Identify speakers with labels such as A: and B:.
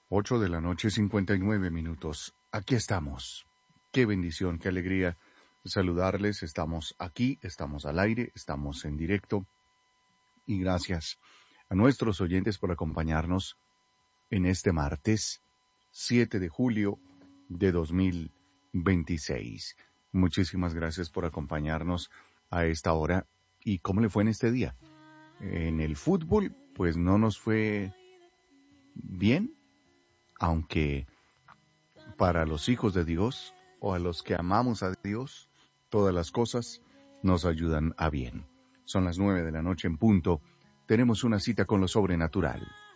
A: 8 de la noche, 59 minutos. Aquí estamos. Qué bendición, qué alegría saludarles. Estamos aquí, estamos al aire, estamos en directo. Y gracias a nuestros oyentes por acompañarnos en este martes 7 de julio de 2026. Muchísimas gracias por acompañarnos a esta hora. ¿Y cómo le fue en este día? En el fútbol, pues no nos fue bien, aunque para los hijos de Dios o a los que amamos a Dios, todas las cosas nos ayudan a bien. Son las 9 de la noche en punto. Tenemos una cita con lo sobrenatural.